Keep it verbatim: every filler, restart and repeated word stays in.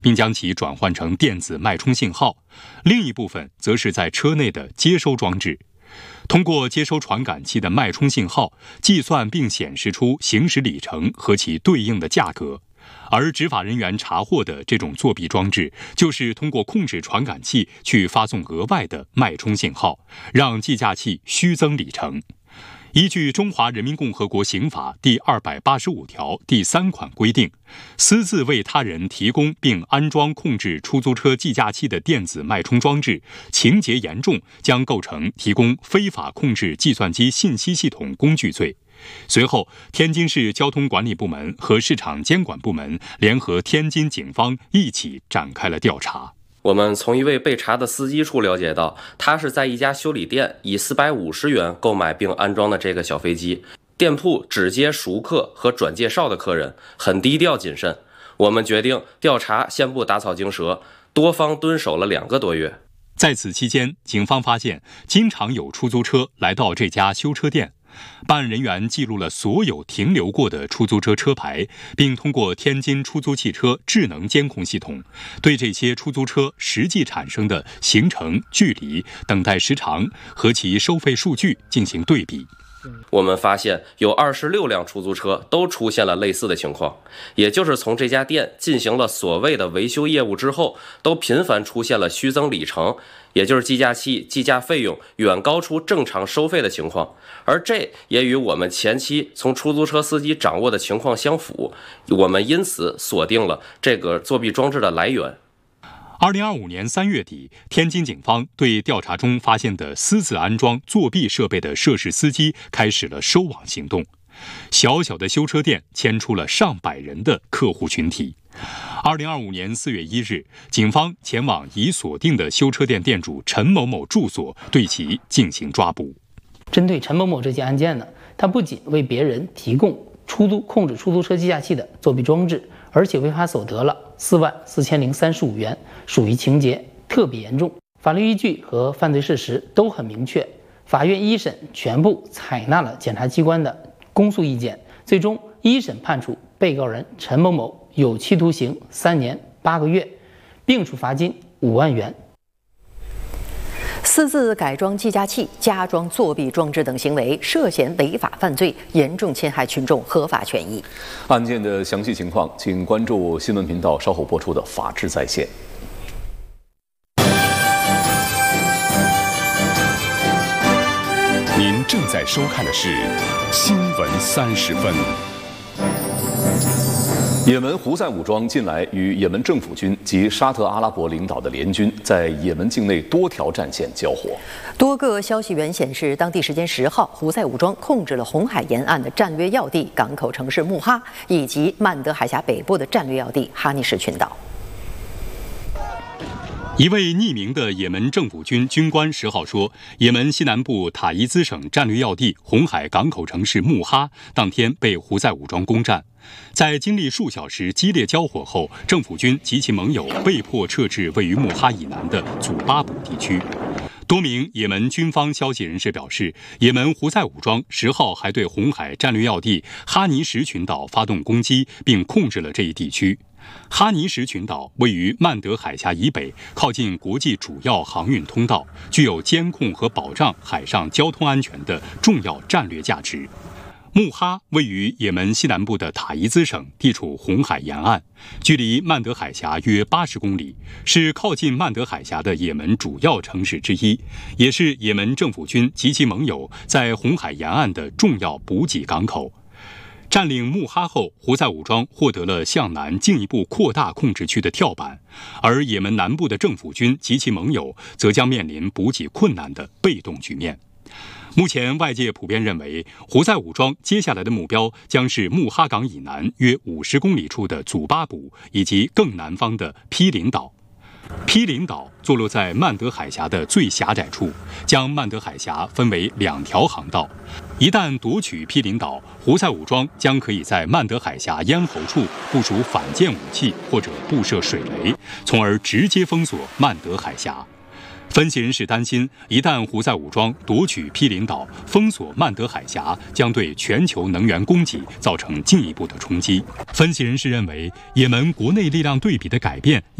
并将其转换成电子脉冲信号，另一部分则是在车内的接收装置。通过接收传感器的脉冲信号，计算并显示出行驶里程和其对应的价格。而执法人员查获的这种作弊装置，就是通过控制传感器去发送额外的脉冲信号，让计价器虚增里程。依据《中华人民共和国刑法》第二百八十五条第三款规定，私自为他人提供并安装控制出租车计价器的电子脉冲装置，情节严重，将构成提供非法控制计算机信息系统工具罪。随后，天津市交通管理部门和市场监管部门联合天津警方一起展开了调查。 我们从一位被查的司机处了解到，他是在一家修理店以四百五十元购买并安装的这个小飞机，店铺只接熟客和转介绍的客人，很低调谨慎。我们决定调查，先不打草惊蛇，多方蹲守了两个多月。 在此期间，警方发现经常有出租车来到这家修车店。办案人员记录了所有停留过的出租车车牌，并通过天津出租汽车智能监控系统，对这些出租车实际产生的行程、距离、等待时长和其收费数据进行对比。 我们发现有二十六辆出租车都出现了类似的情况，也就是从这家店进行了所谓的维修业务之后，都频繁出现了虚增里程，也就是计价器计价费用远高出正常收费的情况，而这也与我们前期从出租车司机掌握的情况相符，我们因此锁定了这个作弊装置的来源。 二零二五年三月底，天津警方对调查中发现的私自安装作弊设备的涉事司机开始了收网行动。小小的修车店牵出了上百人的客户群体。二零二五年四月一日，警方前往已锁定的修车店店主陈某某住所，对其进行抓捕。 针对陈某某这起案件呢，他不仅为别人提供出租控制出租车计价器的作弊装置，而且违法所得了四万四千零三十五元，属于情节特别严重。法律依据和犯罪事实都很明确，法院一审全部采纳了检察机关的公诉意见，最终一审判处被告人陈某某有期徒刑三年八个月，并处罚金五万元。 私自改装计价器、加装作弊装置等行为涉嫌违法犯罪，严重侵害群众合法权益。 案件的详细情况，请关注新闻频道稍后播出的《法治在线》。 您正在收看的是《新闻三十分》。 也门胡塞武装近来与也门政府军及沙特阿拉伯领导的联军在也门境内多条战线交火。 多个消息源显示，当地时间十号，胡塞武装控制了红海沿岸的战略要地港口城市穆哈，以及曼德海峡北部的战略要地哈尼什群岛。 一位匿名的也门政府军军官十号说，也门西南部塔伊兹省战略要地红海港口城市穆哈当天被胡塞武装攻占。在经历数小时激烈交火后，政府军及其盟友被迫撤至位于穆哈以南的祖巴卜地区。多名也门军方消息人士表示，也门胡塞武装十号还对红海战略要地哈尼什群岛发动攻击，并控制了这一地区。哈尼什群岛位于曼德海峡以北，靠近国际主要航运通道，具有监控和保障海上交通安全的重要战略价值。穆哈位于也门西南部的塔伊兹省，地处红海沿岸，距离曼德海峡约八十公里，是靠近曼德海峡的也门主要城市之一，也是也门政府军及其盟友在红海沿岸的重要补给港口。占领穆哈后，胡塞武装获得了向南进一步扩大控制区的跳板，而也门南部的政府军及其盟友则将面临补给困难的被动局面。目前外界普遍认为，胡塞武装接下来的目标将是穆哈港以南约五十公里处的祖巴卜以及更南方的毗邻岛。毗邻岛坐落在曼德海峡的最狭窄处，将曼德海峡分为两条航道。一旦夺取毗邻岛，胡塞武装将可以在曼德海峡咽喉处部署反舰武器或者布设水雷，从而直接封锁曼德海峡。 分析人士担心，一旦胡塞武装夺取毗邻岛、封锁曼德海峡，将对全球能源供给造成进一步的冲击。分析人士认为，也门国内力量对比的改变